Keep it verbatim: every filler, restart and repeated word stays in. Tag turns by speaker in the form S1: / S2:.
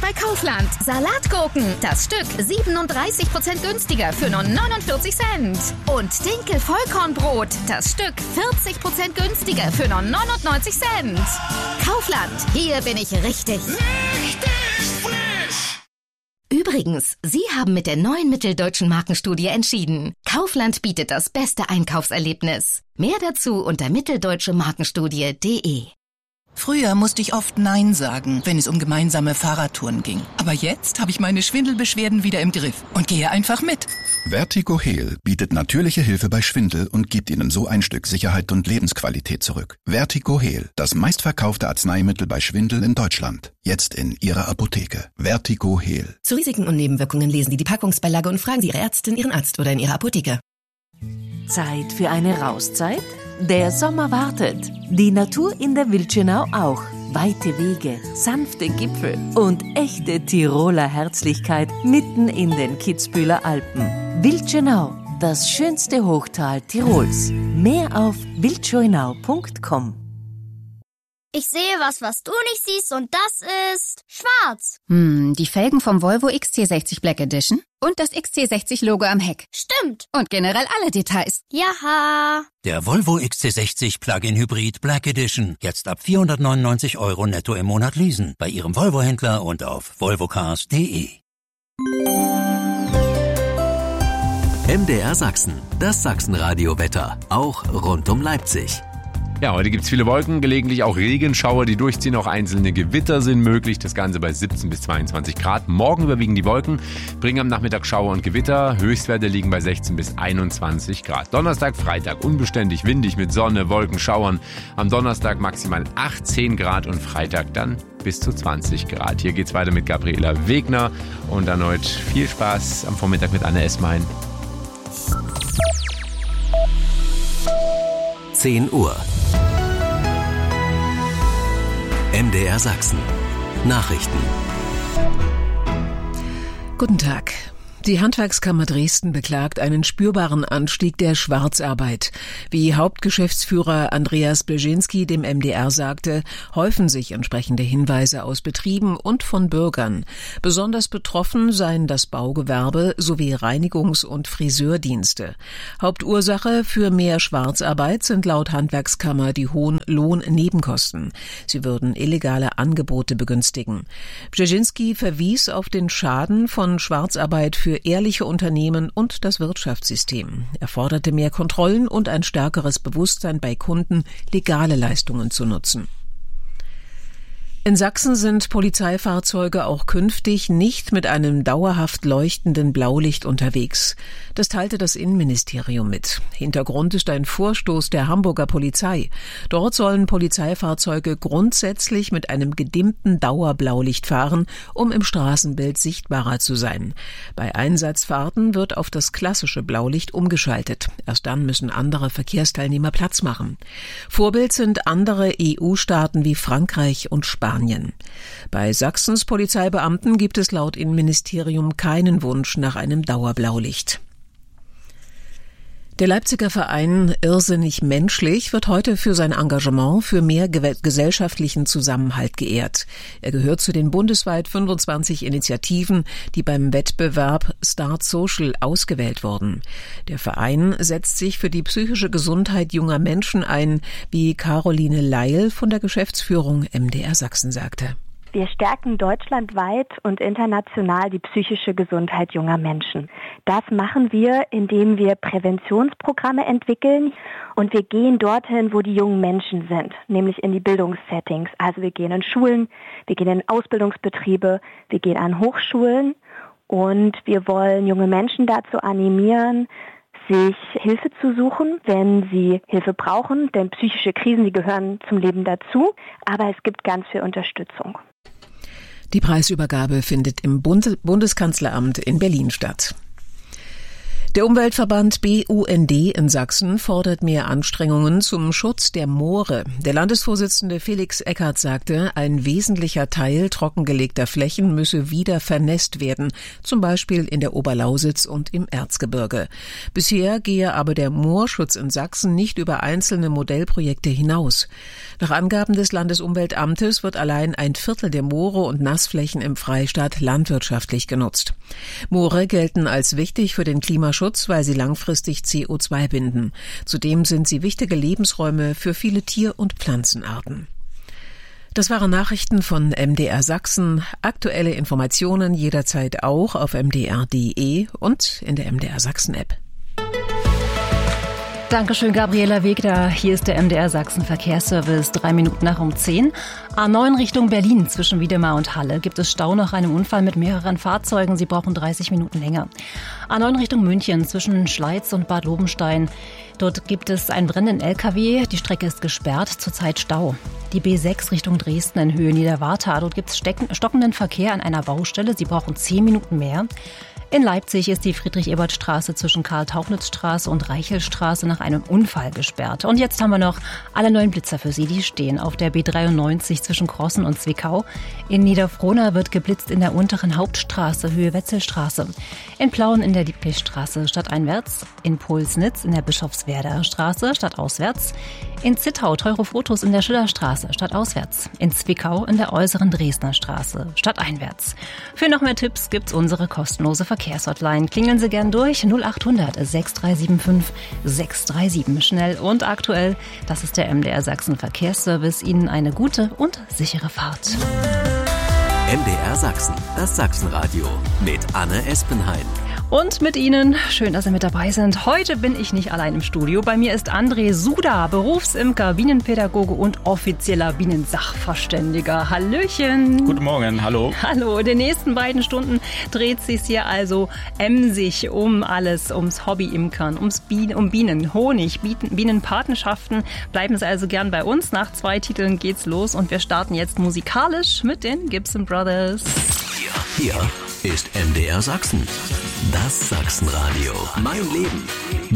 S1: bei Kaufland. Salatgurken, das Stück siebenunddreißig Prozent günstiger für nur neunundvierzig Cent. Und Dinkel-Vollkornbrot, das Stück vierzig Prozent günstiger für nur neunundneunzig Cent. Kaufland, hier bin ich richtig.
S2: Richtig frisch!
S1: Übrigens, Sie haben mit der neuen Mitteldeutschen Markenstudie entschieden. Kaufland bietet das beste Einkaufserlebnis. Mehr dazu unter mitteldeutsche markenstudie punkt de.
S3: Früher musste ich oft Nein sagen, wenn es um gemeinsame Fahrradtouren ging. Aber jetzt habe ich meine Schwindelbeschwerden wieder im Griff und gehe einfach mit.
S4: VertigoHeal bietet natürliche Hilfe bei Schwindel und gibt Ihnen so ein Stück Sicherheit und Lebensqualität zurück. VertigoHeal, das meistverkaufte Arzneimittel bei Schwindel in Deutschland. Jetzt in Ihrer Apotheke. VertigoHeal.
S5: Zu Risiken und Nebenwirkungen lesen Sie die Packungsbeilage und fragen Sie Ihre Ärztin, Ihren Arzt oder in Ihrer Apotheke.
S6: Zeit für eine Rauszeit? Der Sommer wartet. Die Natur in der Wildschönau auch. Weite Wege, sanfte Gipfel und echte Tiroler Herzlichkeit mitten in den Kitzbüheler Alpen. Wildschönau, das schönste Hochtal Tirols. Mehr auf wildschönau punkt com.
S7: Ich sehe was, was du nicht siehst, und das ist schwarz.
S8: Hm, die Felgen vom Volvo X C sechzig Black Edition und das X C sechzig Logo am Heck.
S7: Stimmt.
S8: Und generell alle Details.
S7: Jaha.
S9: Der Volvo X C sechzig Plug-in Hybrid Black Edition. Jetzt ab vierhundertneunundneunzig Euro netto im Monat leasen. Bei Ihrem Volvo-Händler und auf volvocars punkt de.
S10: M D R Sachsen, das Sachsenradio-Wetter. Auch rund um Leipzig.
S11: Ja, heute gibt es viele Wolken, gelegentlich auch Regenschauer, die durchziehen, auch einzelne Gewitter sind möglich. Das Ganze bei siebzehn bis zweiundzwanzig Grad. Morgen überwiegen die Wolken, bringen am Nachmittag Schauer und Gewitter. Höchstwerte liegen bei sechzehn bis einundzwanzig Grad. Donnerstag, Freitag unbeständig windig mit Sonne, Wolken, Schauern. Am Donnerstag maximal achtzehn Grad und Freitag dann bis zu zwanzig Grad. Hier geht's weiter mit Gabriela Wegner und dann heute viel Spaß am Vormittag mit Anne Esmein.
S10: zehn Uhr. M D R Sachsen. Nachrichten.
S12: Guten Tag. Die Handwerkskammer Dresden beklagt einen spürbaren Anstieg der Schwarzarbeit. Wie Hauptgeschäftsführer Andreas Bleschinski dem M D R sagte, häufen sich entsprechende Hinweise aus Betrieben und von Bürgern. Besonders betroffen seien das Baugewerbe sowie Reinigungs- und Friseurdienste. Hauptursache für mehr Schwarzarbeit sind laut Handwerkskammer die hohen Lohnnebenkosten. Sie würden illegale Angebote begünstigen. Bleschinski verwies auf den Schaden von Schwarzarbeit für ehrliche Unternehmen und das Wirtschaftssystem. Er forderte mehr Kontrollen und ein stärkeres Bewusstsein bei Kunden, legale Leistungen zu nutzen. In Sachsen sind Polizeifahrzeuge auch künftig nicht mit einem dauerhaft leuchtenden Blaulicht unterwegs. Das teilte das Innenministerium mit. Hintergrund ist ein Vorstoß der Hamburger Polizei. Dort sollen Polizeifahrzeuge grundsätzlich mit einem gedimmten Dauerblaulicht fahren, um im Straßenbild sichtbarer zu sein. Bei Einsatzfahrten wird auf das klassische Blaulicht umgeschaltet. Erst dann müssen andere Verkehrsteilnehmer Platz machen. Vorbild sind andere E U-Staaten wie Frankreich und Spanien. Bei Sachsens Polizeibeamten gibt es laut Innenministerium keinen Wunsch nach einem Dauerblaulicht. Der Leipziger Verein Irrsinnig Menschlich wird heute für sein Engagement für mehr ge- gesellschaftlichen Zusammenhalt geehrt. Er gehört zu den bundesweit fünfundzwanzig Initiativen, die beim Wettbewerb Start Social ausgewählt wurden. Der Verein setzt sich für die psychische Gesundheit junger Menschen ein, wie Caroline Leil von der Geschäftsführung M D R Sachsen sagte.
S13: Wir stärken deutschlandweit und international die psychische Gesundheit junger Menschen. Das machen wir, indem wir Präventionsprogramme entwickeln und wir gehen dorthin, wo die jungen Menschen sind, nämlich in die Bildungssettings. Also wir gehen in Schulen, wir gehen in Ausbildungsbetriebe, wir gehen an Hochschulen und wir wollen junge Menschen dazu animieren, sich Hilfe zu suchen, wenn sie Hilfe brauchen, denn psychische Krisen, die gehören zum Leben dazu, aber es gibt ganz viel Unterstützung.
S12: Die Preisübergabe findet im Bund- Bundeskanzleramt in Berlin statt. Der Umweltverband B U N D in Sachsen fordert mehr Anstrengungen zum Schutz der Moore. Der Landesvorsitzende Felix Eckert sagte, ein wesentlicher Teil trockengelegter Flächen müsse wieder vernässt werden, zum Beispiel in der Oberlausitz und im Erzgebirge. Bisher gehe aber der Moorschutz in Sachsen nicht über einzelne Modellprojekte hinaus. Nach Angaben des Landesumweltamtes wird allein ein Viertel der Moore und Nassflächen im Freistaat landwirtschaftlich genutzt. Moore gelten als wichtig für den Klimaschutz, weil sie langfristig C O zwei binden. Zudem sind sie wichtige Lebensräume für viele Tier- und Pflanzenarten. Das waren Nachrichten von M D R Sachsen. Aktuelle Informationen jederzeit auch auf m d r punkt d e und in der M D R Sachsen App.
S14: Dankeschön, Gabriela Wegner. Hier ist der M D R Sachsen Verkehrsservice. Drei Minuten nach um zehn. A neun Richtung Berlin zwischen Wiedemar und Halle gibt es Stau nach einem Unfall mit mehreren Fahrzeugen. Sie brauchen dreißig Minuten länger. A neun Richtung München zwischen Schleiz und Bad Lobenstein. Dort gibt es einen brennenden L K W. Die Strecke ist gesperrt, zurzeit Stau. Die B sechs Richtung Dresden in Höhe Niederwarta. Dort gibt es stockenden Verkehr an einer Baustelle. Sie brauchen zehn Minuten mehr. In Leipzig ist die Friedrich-Ebert-Straße zwischen Karl-Tauchnitz-Straße und Reichelstraße nach einem Unfall gesperrt. Und jetzt haben wir noch alle neuen Blitzer für Sie. Die stehen auf der B dreiundneunzig zwischen Crossen und Zwickau. In Niederfrohna wird geblitzt in der unteren Hauptstraße, Höhe Wetzelstraße. In Plauen in der Dietrichstraße stadteinwärts. In Pulsnitz in der Bischofswerder Straße stadtauswärts. In Zittau teure Fotos in der Schillerstraße stadtauswärts. In Zwickau in der äußeren Dresdner Straße stadteinwärts. Für noch mehr Tipps gibt's unsere kostenlose Verkehrshotline. Klingeln Sie gern durch null acht hundert sechs drei sieben fünf sechs drei sieben. Schnell und aktuell. Das ist der M D R Sachsen Verkehrsservice. Ihnen eine gute und sichere Fahrt.
S10: M D R Sachsen, das Sachsenradio mit Anne Espenheim.
S14: Und mit Ihnen, schön, dass Sie mit dabei sind. Heute bin ich nicht allein im Studio. Bei mir ist André Suda, Berufsimker, Bienenpädagoge und offizieller Bienensachverständiger. Hallöchen.
S15: Guten Morgen, hallo.
S14: Hallo, in den nächsten beiden Stunden dreht sich hier also emsig um alles, ums Hobby-Imkern, ums Bienen, um Bienen, Honig, Bienenpatenschaften. Bleiben Sie also gern bei uns. Nach zwei Titeln geht's los und wir starten jetzt musikalisch mit den Gibson Brothers.
S10: Hier ist M D R Sachsen, das Sachsenradio. Mein Leben.